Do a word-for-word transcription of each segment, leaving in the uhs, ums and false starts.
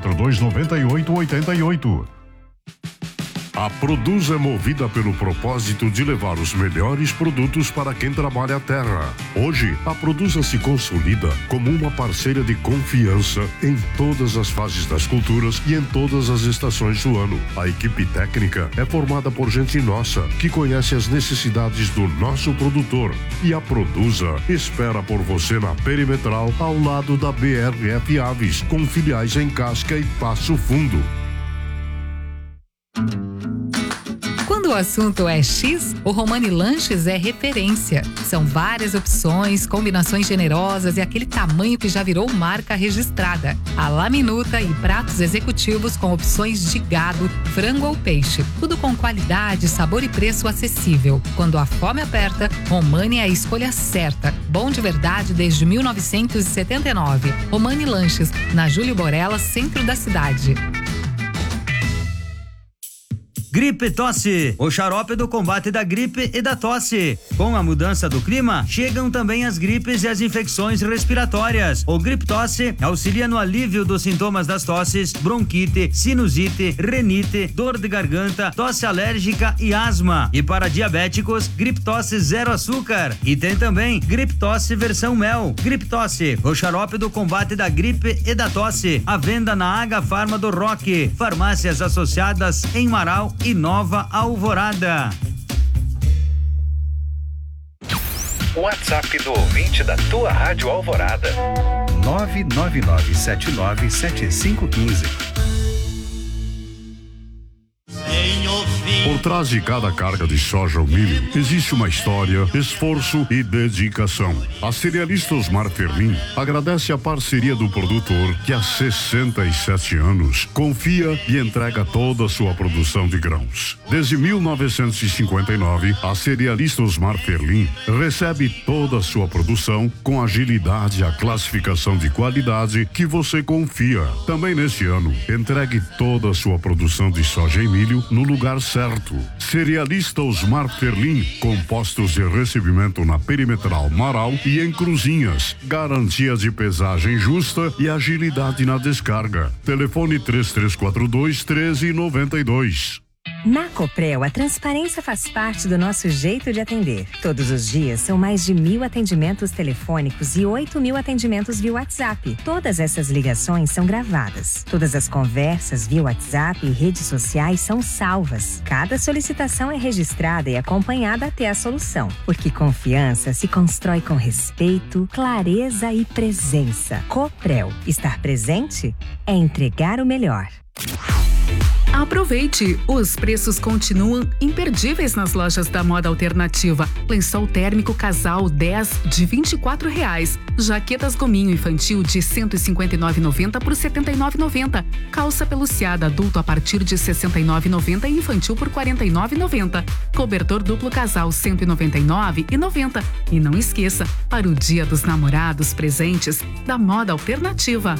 quatro dois nove oito oito oito. A Produz é movida pelo propósito de levar os melhores produtos para quem trabalha a terra. Hoje, a Produza se consolida como uma parceira de confiança em todas as fases das culturas e em todas as estações do ano. A equipe técnica é formada por gente nossa, que conhece as necessidades do nosso produtor. E a Produza espera por você na Perimetral, ao lado da B R F Aves, com filiais em Casca e Passo Fundo. Quando o assunto é X, o Romani Lanches é referência. São várias opções, combinações generosas e aquele tamanho que já virou marca registrada. A laminuta e pratos executivos com opções de gado, frango ou peixe. Tudo com qualidade, sabor e preço acessível. Quando a fome aperta, Romani é a escolha certa. Bom de verdade desde mil novecentos e setenta e nove. Romani Lanches, na Júlio Borella, centro da cidade. Gripe Tosse, o xarope do combate da gripe e da tosse. Com a mudança do clima, chegam também as gripes e as infecções respiratórias. O Gripe Tosse auxilia no alívio dos sintomas das tosses, bronquite, sinusite, renite, dor de garganta, tosse alérgica e asma. E para diabéticos, Gripe Tosse zero açúcar. E tem também Gripe Tosse versão mel. Gripe Tosse, o xarope do combate da gripe e da tosse. À venda na H Farma do Roque, farmácias associadas em Marau e Nova Alvorada. WhatsApp do ouvinte da tua Rádio Alvorada. nove nove nove sete nove sete cinco um cinco. Por trás de cada carga de soja ou milho, existe uma história, esforço e dedicação. A cerealista Osmar Fermin agradece a parceria do produtor que há sessenta e sete anos confia e entrega toda a sua produção de grãos. Desde mil novecentos e cinquenta e nove, a cerealista Osmar Fermin recebe toda a sua produção com agilidade e a classificação de qualidade que você confia. Também neste ano, entregue toda a sua produção de soja e milho no lugar certo. Cerealista Osmar Ferlin, com postos de recebimento na Perimetral Marau e em Cruzinhas. Garantia de pesagem justa e agilidade na descarga. Telefone três três quatro dois, um três nove dois. Na Coprel, a transparência faz parte do nosso jeito de atender. Todos os dias são mais de mil atendimentos telefônicos e oito mil atendimentos via WhatsApp. Todas essas ligações são gravadas. Todas as conversas via WhatsApp e redes sociais são salvas. Cada solicitação é registrada e acompanhada até a solução. Porque confiança se constrói com respeito, clareza e presença. Coprel, estar presente é entregar o melhor. Aproveite! Os preços continuam imperdíveis nas lojas da Moda Alternativa. Lençol térmico casal dez de vinte e quatro reais. Jaquetas gominho infantil de cento e cinquenta e nove reais e noventa centavos por setenta e nove reais e noventa centavos. Calça peluciada adulto a partir de sessenta e nove reais e noventa centavos e infantil por quarenta e nove reais e noventa centavos. Cobertor duplo casal cento e noventa e nove reais e noventa centavos. E não esqueça, para o Dia dos Namorados, presentes da Moda Alternativa.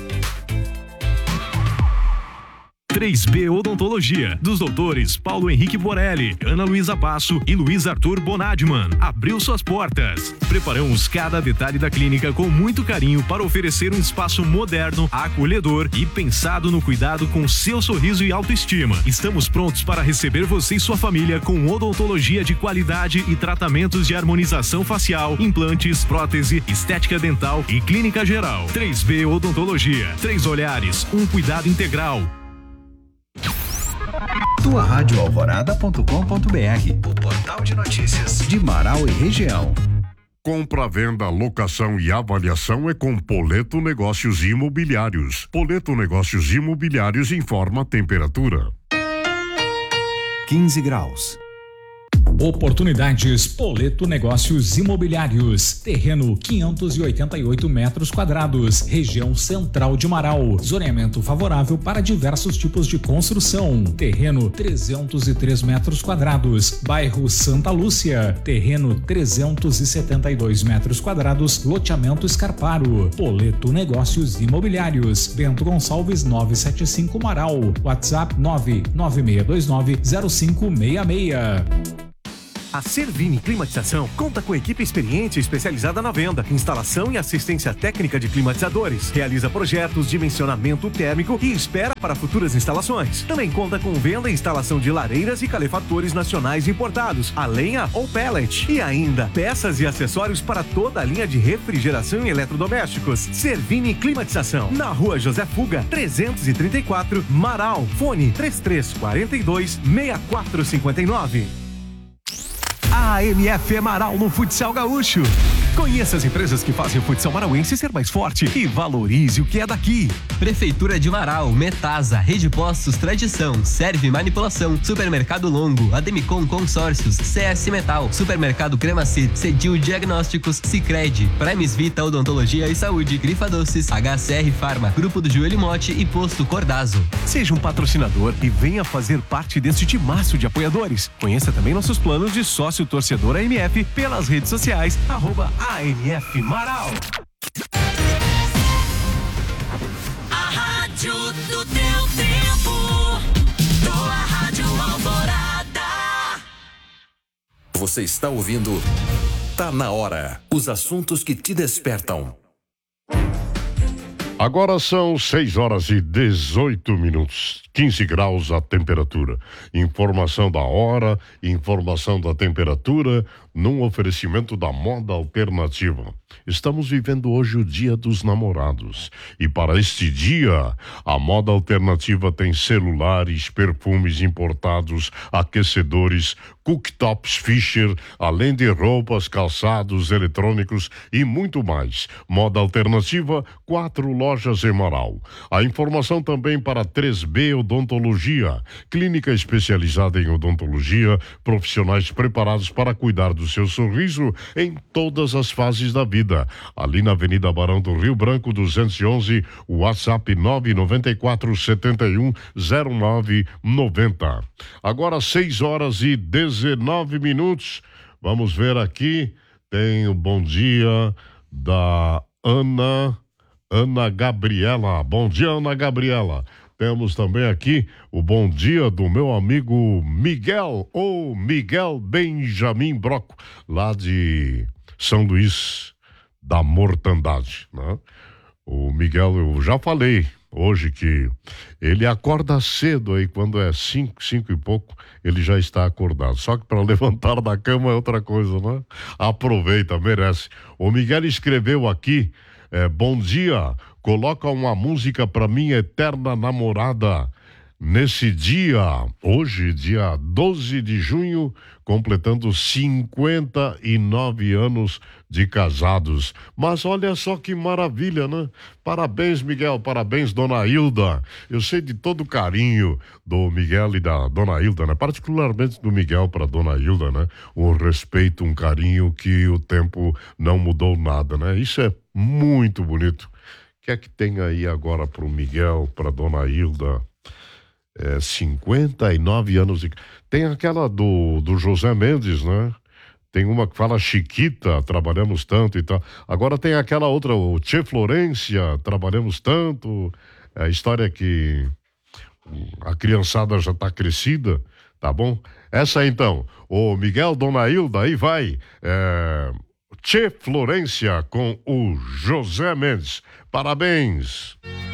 três B Odontologia, dos doutores Paulo Henrique Borelli, Ana Luísa Passo e Luiz Arthur Bonadman, abriu suas portas. Preparamos cada detalhe da clínica com muito carinho para oferecer um espaço moderno, acolhedor e pensado no cuidado com seu sorriso e autoestima. Estamos prontos para receber você e sua família com odontologia de qualidade e tratamentos de harmonização facial, implantes, prótese, estética dental e clínica geral. três B Odontologia, três olhares, um cuidado integral. tua rádio alvorada ponto com ponto br, o portal de notícias de Marau e região. Compra, venda, locação e avaliação é com Poleto Negócios Imobiliários. Poleto Negócios Imobiliários informa a temperatura. quinze graus. Oportunidades Poleto Negócios Imobiliários. Terreno quinhentos e oitenta e oito metros quadrados, região central de Marau. Zoneamento favorável para diversos tipos de construção. Terreno trezentos e três metros quadrados, bairro Santa Lúcia. Terreno trezentos e setenta e dois metros quadrados, loteamento Escarparo. Poleto Negócios Imobiliários. Bento Gonçalves novecentos e setenta e cinco Marau. WhatsApp nove nove seis dois nove zero cinco seis seis. A Servini Climatização conta com equipe experiente e especializada na venda, instalação e assistência técnica de climatizadores. Realiza projetos, dimensionamento térmico e espera para futuras instalações. Também conta com venda e instalação de lareiras e calefatores nacionais importados, a lenha ou pellet. E ainda, peças e acessórios para toda a linha de refrigeração e eletrodomésticos. Servini Climatização, na Rua José Fuga, trezentos e trinta e quatro, Marau. Fone três três quatro dois, seis quatro cinco nove. A M F é Marau no futsal gaúcho. Conheça as empresas que fazem o futsal marauense ser mais forte e valorize o que é daqui. Prefeitura de Marau, Metasa, Rede Postos Tradição, Serve Manipulação, Supermercado Longo, Ademicon Consórcios, C S Metal, Supermercado Cremacir, Cedil Diagnósticos, Sicredi, Primes Vita Odontologia e Saúde, Grifa Doces, H C R Farma, Grupo do Joelho Mote e Posto Cordazo. Seja um patrocinador e venha fazer parte deste timaço de apoiadores. Conheça também nossos planos de sócio torcedor A M F pelas redes sociais, arroba A M F Marau. A rádio do teu tempo, tua Rádio Alvorada. Você está ouvindo Tá na Hora, os assuntos que te despertam. Agora são seis horas e dezoito minutos, quinze graus a temperatura. Informação da hora, informação da temperatura, num oferecimento da Moda Alternativa. Estamos vivendo hoje o Dia dos Namorados. E para este dia, a Moda Alternativa tem celulares, perfumes importados, aquecedores, cooktops Fischer, além de roupas, calçados, eletrônicos e muito mais. Moda Alternativa, quatro lojas em Marau. A informação também para três B Odontologia, clínica especializada em odontologia, profissionais preparados para cuidar do seu sorriso em todas as fases da vida. Ali na Avenida Barão do Rio Branco, duzentos e onze, WhatsApp nove nove quatro sete um zero nove nove zero. Agora seis horas e dezenove minutos. Vamos ver aqui, tem o bom dia da Ana, Ana Gabriela. Bom dia, Ana Gabriela. Temos também aqui o bom dia do meu amigo Miguel, ou Miguel Benjamin Broco, lá de São Luís da Mortandade, né? O Miguel, eu já falei hoje que ele acorda cedo aí, quando é cinco, cinco e pouco, ele já está acordado. Só que para levantar da cama é outra coisa, né? Aproveita, merece. O Miguel escreveu aqui, é, bom dia, coloca uma música para minha eterna namorada. Nesse dia, hoje, dia doze de junho, completando cinquenta e nove anos de casados. Mas olha só que maravilha, né? Parabéns, Miguel, parabéns, Dona Hilda. Eu sei de todo o carinho do Miguel e da Dona Hilda, né? Particularmente do Miguel para Dona Hilda, né? Um respeito, um carinho que o tempo não mudou nada, né? Isso é muito bonito. O que é que tem aí agora pro Miguel, pra Dona Hilda? É, cinquenta e nove anos de... Tem aquela do, do José Mendes, né? Tem uma que fala Chiquita, trabalhamos tanto e tal. Agora tem aquela outra, o Tchê Florência, trabalhamos tanto. É a história que a criançada já tá crescida, tá bom? Essa então, o Miguel, Dona Hilda, aí vai. É... Tchê Florência com o José Mendes. Parabéns!